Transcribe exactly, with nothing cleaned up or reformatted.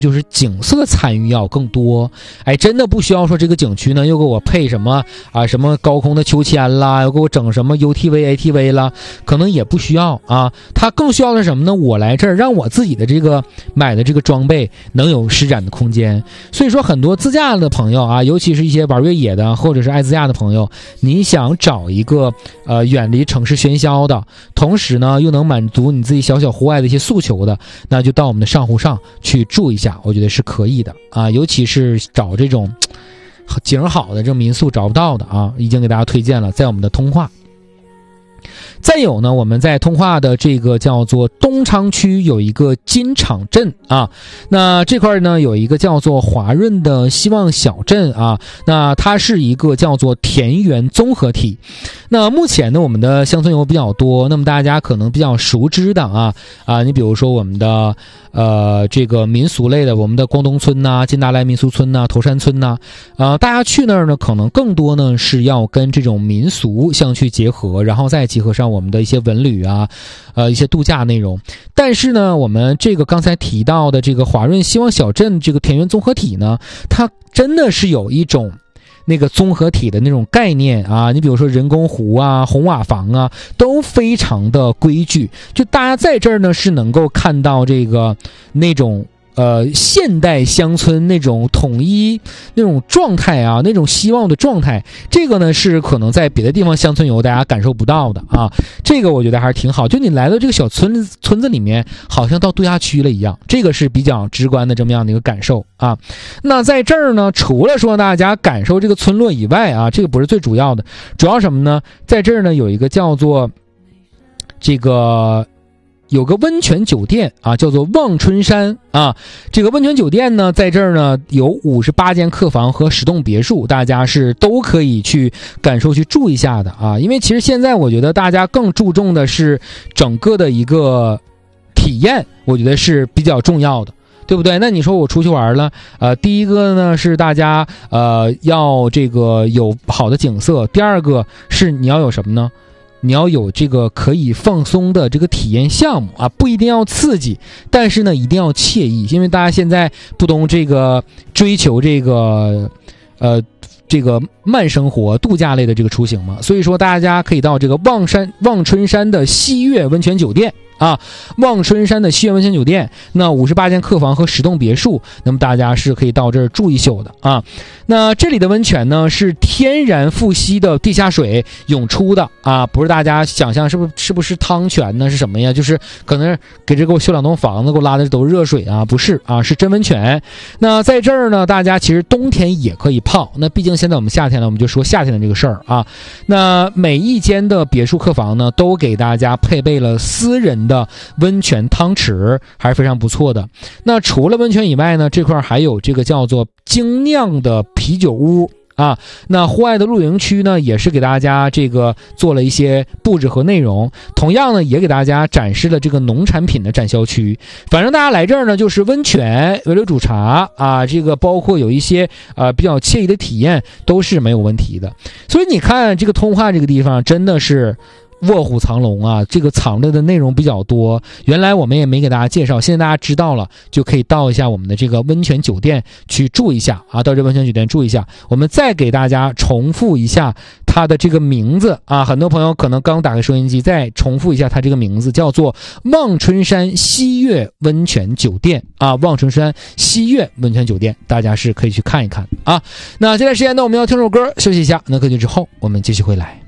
就是景色参与要更多，哎，真的不需要说这个景区呢又给我配什么啊什么高空的秋千啦，又给我整什么 U T V A T V 啦，可能也不需要啊。它更需要的是什么呢？我来这儿让我自己的这个买的这个装备能有施展的空间。所以说很多自驾的朋友啊，尤其是一些玩越野的或者是爱自驾的朋友，你想找一个呃远离城市喧嚣的，同时呢又能满足你自己小小户外的一些诉求的，那就到我们的上湖上去住一下，我觉得是可以的啊。尤其是找这种景好的这种民宿找不到的啊，已经给大家推荐了，在我们的通化。再有呢，我们在通化的这个叫做东昌区有一个金场镇啊，那这块呢有一个叫做华润的希望小镇啊，那它是一个叫做田园综合体。那目前呢我们的乡村游比较多，那么大家可能比较熟知的啊啊，你比如说我们的呃这个民俗类的，我们的光东村呐、金达莱民俗村呐、头山村呐，呃大家去那儿呢可能更多呢是要跟这种民俗相去结合，然后再结合上我们的一些文旅啊，呃一些度假内容。但是呢我们这个刚才提到的这个华润希望小镇这个田园综合体呢，它真的是有一种那个综合体的那种概念啊，你比如说人工湖啊、红瓦房啊，都非常的规矩。就大家在这儿呢是能够看到这个那种呃现代乡村那种统一那种状态啊，那种希望的状态，这个呢是可能在别的地方乡村游大家感受不到的啊。这个我觉得还是挺好，就你来到这个小村子村子里面，好像到度假区了一样，这个是比较直观的这么样的一个感受啊。那在这儿呢，除了说大家感受这个村落以外啊，这个不是最主要的，主要什么呢？在这儿呢有一个叫做这个有个温泉酒店啊，叫做望春山啊。这个温泉酒店呢，在这儿呢有五十八间客房和十栋别墅，大家是都可以去感受去住一下的啊。因为其实现在我觉得大家更注重的是整个的一个体验，我觉得是比较重要的。对不对？那你说我出去玩了，呃，第一个呢是大家呃要这个有好的景色，第二个是你要有什么呢？你要有这个可以放松的这个体验项目啊，不一定要刺激，但是呢一定要惬意，因为大家现在不懂这个追求这个呃这个慢生活度假类的这个出行嘛，所以说大家可以到这个望山望春山的西岳温泉酒店啊，望春山的西岳温泉酒店，那五十八间客房和十栋别墅，那么大家是可以到这儿住一宿的啊。那这里的温泉呢是天然富硒的地下水涌出的啊，不是大家想象是不是是不是汤泉呢？是什么呀？就是可能给这给我修两栋房子，给我拉的都是热水啊，不是啊，是真温泉。那在这儿呢，大家其实冬天也可以泡，那毕竟现在我们夏天了，我们就说夏天的这个事儿啊。那每一间的别墅客房呢，都给大家配备了私人的的温泉汤池，还是非常不错的。那除了温泉以外呢，这块还有这个叫做精酿的啤酒屋啊。那户外的露营区呢，也是给大家这个做了一些布置和内容，同样呢也给大家展示了这个农产品的展销区。反正大家来这儿呢，就是温泉、围炉煮茶啊，这个包括有一些呃比较惬意的体验，都是没有问题的。所以你看这个通化这个地方真的是卧虎藏龙啊，这个藏着的内容比较多，原来我们也没给大家介绍，现在大家知道了，就可以到一下我们的这个温泉酒店去住一下啊，到这温泉酒店住一下。我们再给大家重复一下它的这个名字啊，很多朋友可能刚打开收音机，再重复一下它这个名字，叫做望春山西岳温泉酒店啊，望春山西岳温泉酒店，大家是可以去看一看啊。那这段时间呢，我们要听首歌休息一下，那歌曲之后我们继续回来。